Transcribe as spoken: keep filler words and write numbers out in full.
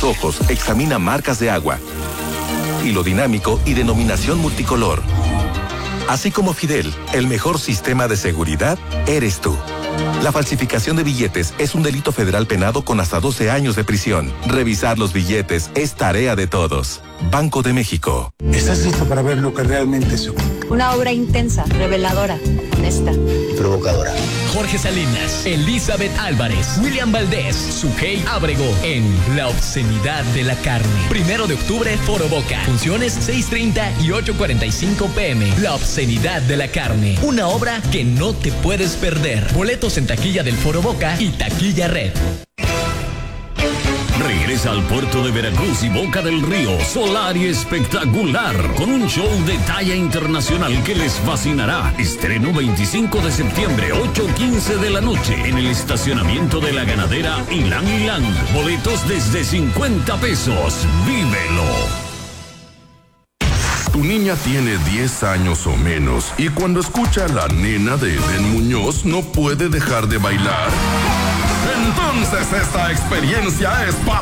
tus ojos, examina marcas de agua, hilo dinámico y denominación multicolor. Así como Fidel, el mejor sistema de seguridad eres tú. La falsificación de billetes es un delito federal penado con hasta doce años de prisión. Revisar los billetes es tarea de todos. Banco de México. ¿Estás listo para ver lo que realmente es? Una obra intensa, reveladora, honesta y provocadora. Jorge Salinas, Elizabeth Álvarez, William Valdés, Sujei Ábrego en La obscenidad de la carne. Primero de octubre, Foro Boca. Funciones seis treinta y ocho cuarenta y cinco pm. La obscenidad de la carne. Una obra que no te puedes perder. Boletos en taquilla del Foro Boca y taquilla Red. Regresa al puerto de Veracruz y Boca del Río, Solari Espectacular, con un show de talla internacional que les fascinará. Estreno veinticinco de septiembre, ocho quince de la noche, en el estacionamiento de la ganadera Ilang Ilang. Boletos desde cincuenta pesos. ¡Vívelo! Tu niña tiene diez años o menos y cuando escucha a la nena de Eden Muñoz no puede dejar de bailar. Entonces esta experiencia es para